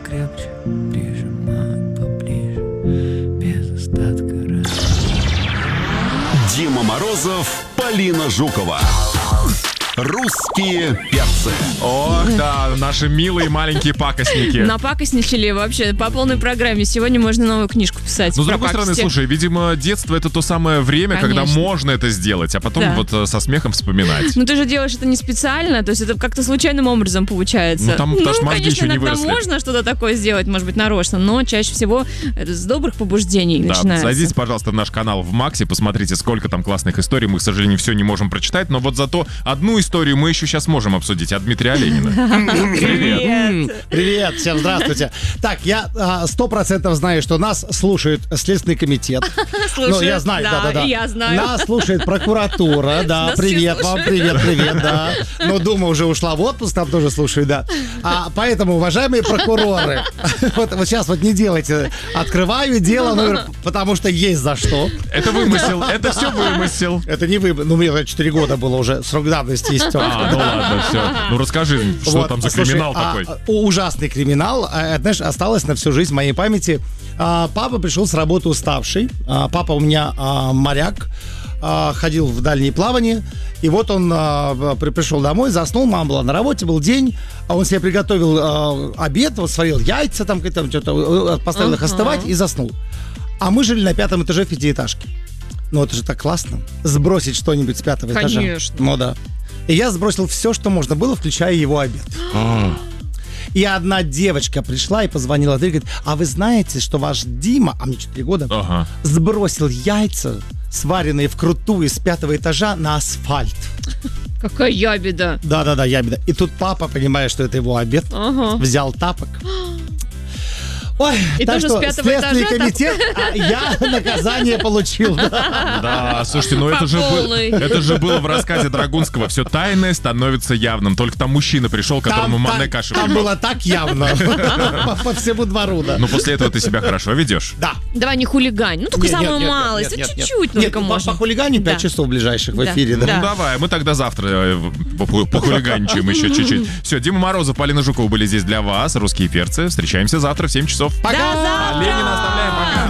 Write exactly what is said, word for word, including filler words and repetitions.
крепче прижимать поближе, без остатка раз. Дима Морозов, Полина Жукова. Русские перцы. Ох, да, наши милые маленькие пакостники. Напакостничали вообще по полной программе. Сегодня можно новую книжку писать. Ну, с про другой стороны, пакости. слушай, видимо, детство — это то самое время, когда Конечно. можно это сделать, а потом Да. вот э, со смехом вспоминать. Ну ты же делаешь это не специально, то есть это как-то случайным образом получается. Ну, там потому что мозги конечно, еще не иногда выросли. можно что-то такое сделать, может быть, нарочно, но чаще всего это с добрых побуждений Да, начинается. зайдите, пожалуйста, в наш канал в Максе, посмотрите, сколько там классных историй. Мы, к сожалению, все не можем прочитать, но вот зато одну историю мы еще сейчас можем обсудить от Дмитрия Оленина. Привет. Привет, всем здравствуйте. Так, я сто процентов знаю, что нас слушает Следственный комитет. Слушай, Ну, я знаю, да, да, да. и я знаю. Нас слушает прокуратура, да. Нас Привет все вам, слушают. привет, привет, да. Но Дума уже ушла в отпуск, там тоже слушают, да. А поэтому, уважаемые прокуроры, вот, вот сейчас вот не делайте. Открываю дело, ну, потому что есть за что. Это вымысел, это все вымысел. Это не вы, ну, мне четыре года было уже, срок давности истек. А, ну ладно, все. Ну расскажи, что Вот, там за слушай, криминал а, такой? а, ужасный криминал. А, знаешь, осталось на всю жизнь в моей памяти. А, папа пришел с работы уставший. А, папа у меня а, моряк. а, Ходил в дальние плавания. И вот он а, при- пришел домой, заснул. Мама была на работе, был день. А он себе приготовил а, обед, вот сварил яйца, там, там что-то, поставил их Ага. остывать и заснул. А мы жили на пятом этаже в пятиэтажке. Ну, это же так классно. Сбросить что-нибудь с пятого этажа. Конечно. Ну да. И я сбросил все, что можно было, включая его обед. И одна девочка пришла и позвонила. И говорит, а вы знаете, что ваш Дима, а мне четыре года, Ага. сбросил яйца, сваренные вкрутую с пятого этажа, на асфальт. Какая ябеда. Да-да-да, ябеда. И тут папа, понимая, что это его обед, Ага. взял тапок. Ой, И так тоже что с пятого Следственный этажа комитет, а я наказание получил. Да, слушайте, ну По это же, был- полной. это же было в рассказе Драгунского. Все тайное становится явным. Только там мужчина пришел, которому манная каша там прибыл. было так явно. По- По всему двору, да. Ну после этого ты себя хорошо ведешь. Да. Давай не хулигань. Ну, только Нет, самую нет, нет, малость. нет, нет, нет. Чуть-чуть Нет, только по- можно. По хулиганию пять Да. часов ближайших в Да. эфире, да. Да. Ну давай, мы тогда завтра э, по- похулиганчим еще чуть-чуть. Все, Дима Морозов, Полина Жукова были здесь для вас, русские перцы. Встречаемся завтра в семь часов. До завтра! А Ленина оставляем пока.